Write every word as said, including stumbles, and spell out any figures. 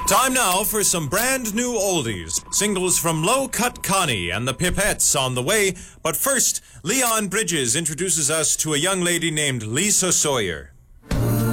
Time now for some brand new oldies. Singles from Low Cut Connie and the Pipettes on the way. But first, Leon Bridges introduces us to a young lady named Lisa Sawyer.